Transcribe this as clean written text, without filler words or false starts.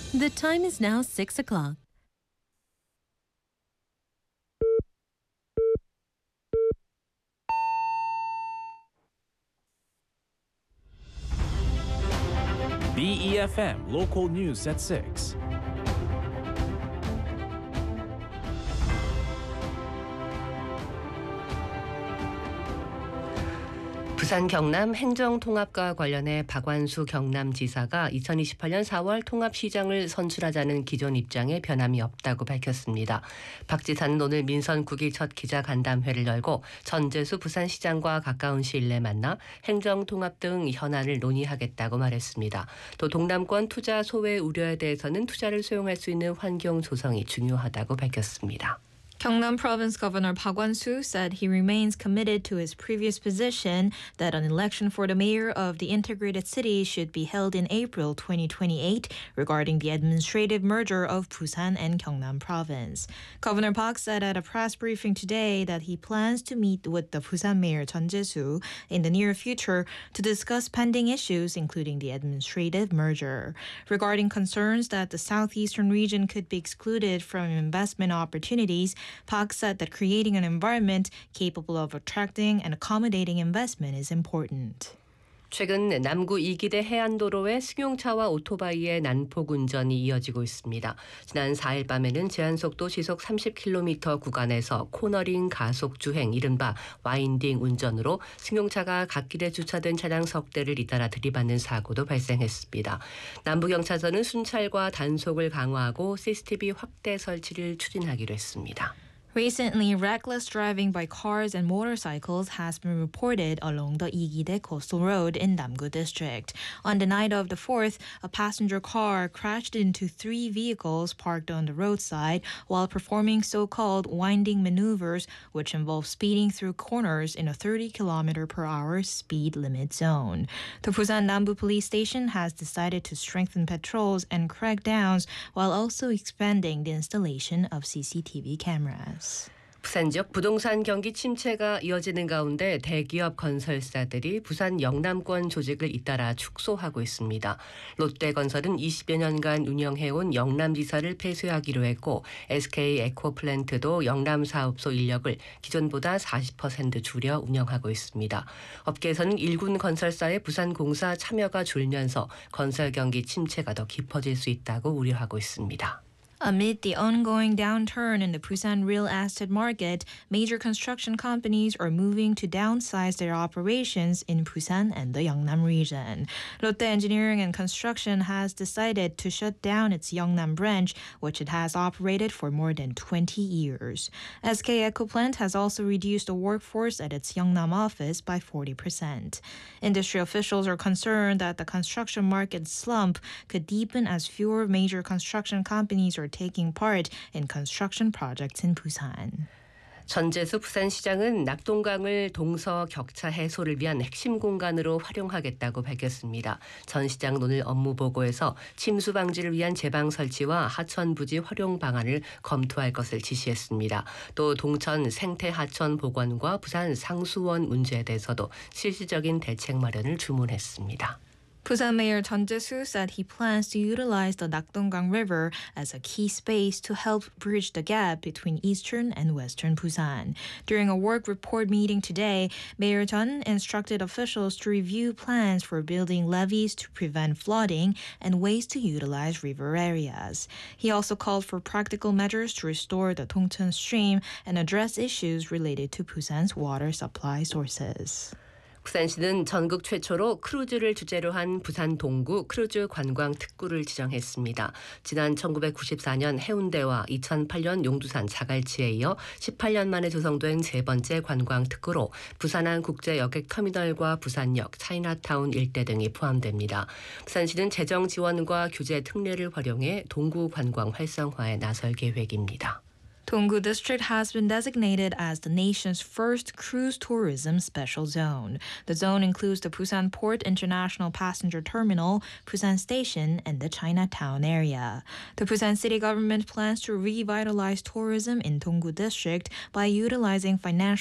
The time is now 6 o'clock. BEFM Local News at 6. 부산 경남 행정통합과 관련해 박완수 경남지사가 2028년 4월 통합시장을 선출하자는 기존 입장에 변함이 없다고 밝혔습니다. 박 지사는 오늘 민선 9기 첫 기자간담회를 열고 전재수 부산시장과 가까운 시일 내에 만나 행정통합 등 현안을 논의하겠다고 말했습니다. 또 동남권 투자 소외 우려에 대해서는 투자를 수용할 수 있는 환경 조성이 중요하다고 밝혔습니다. Gyeongnam Province Governor Park Won-soo said he remains committed to his previous position that an election for the mayor of the integrated city should be held in April 2028 regarding the administrative merger of Busan and Gyeongnam Province. Governor Park said at a press briefing today that he plans to meet with the Busan Mayor Jeon Jae-soo in the near future to discuss pending issues including the administrative merger. Regarding concerns that the southeastern region could be excluded from investment opportunities, Park said that creating an environment capable of attracting and accommodating investment is important. 최근 남구 이기대 해안도로에 승용차와 오토바이의 난폭 운전이 이어지고 있습니다. 지난 4일 밤에는 제한속도 시속 30km 구간에서 코너링 가속 주행 이른바 와인딩 운전으로 승용차가 갓길에 주차된 차량 석 대를 잇따라 들이받는 사고도 발생했습니다. 남부경찰서는 순찰과 단속을 강화하고 CCTV 확대 설치를 추진하기로 했습니다. Recently, reckless driving by cars and motorcycles has been reported along the Igide Coastal Road in Namgu District. On the night of the 4th, a passenger car crashed into 3 vehicles parked on the roadside while performing so-called winding maneuvers, which involve speeding through corners in a 30 km/h speed limit zone. The Busan Nambu Police Station has decided to strengthen patrols and crackdowns while also expanding the installation of CCTV cameras. 부산 지역 부동산 경기 침체가 이어지는 가운데 대기업 건설사들이 부산 영남권 조직을 잇따라 축소하고 있습니다. 롯데건설은 20여 년간 운영해온 영남지사를 폐쇄하기로 했고 SK 에코플랜트도 영남 사업소 인력을 기존보다 40% 줄여 운영하고 있습니다. 업계에서는 일군 건설사의 부산 공사 참여가 줄면서 건설 경기 침체가 더 깊어질 수 있다고 우려하고 있습니다. Amid the ongoing downturn in the Busan real estate market, major construction companies are moving to downsize their operations in Busan and the Yeongnam region. Lotte Engineering and Construction has decided to shut down its Yeongnam branch, which it has operated for more than 20 years. SK Ecoplant has also reduced the workforce at its Yeongnam office by 40%. Industry officials are concerned that the construction market slump could deepen as fewer major construction companies are taking part in construction projects in Busan. 전재수 부산시장은 낙동강을 동서 격차 해소를 위한 핵심 공간으로 활용하겠다고 밝혔습니다. 전 시장은 오늘 업무 보고에서 침수 방지를 위한 제방 설치와 하천 부지 활용 방안을 검토할 것을 지시했습니다. 또 동천 생태 하천 복원과 부산 상수원 문제에 대해서도 실질적인 대책 마련을 주문했습니다. Busan Mayor Jeon Jae-soo said he plans to utilize the Nakdonggang River as a key space to help bridge the gap between eastern and western Busan. During a work report meeting today, Mayor Jeon instructed officials to review plans for building levees to prevent flooding and ways to utilize river areas. He also called for practical measures to restore the Dongcheon stream and address issues related to Busan's water supply sources. 부산시는 전국 최초로 크루즈를 주제로 한 부산 동구 크루즈 관광 특구를 지정했습니다. 지난 1994년 해운대와 2008년 용두산 자갈치에 이어 18년 만에 조성된 세 번째 관광 특구로 부산항 국제 여객 터미널과 부산역, 차이나타운 일대 등이 포함됩니다. 부산시는 재정 지원과 규제 특례를 활용해 동구 관광 활성화에 나설 계획입니다. Donggu District has been designated as the nation's first cruise tourism special zone. The zone includes the Busan Port International Passenger Terminal, Busan Station, and the Chinatown area. The Busan city government plans to revitalize tourism in Donggu District by utilizing financial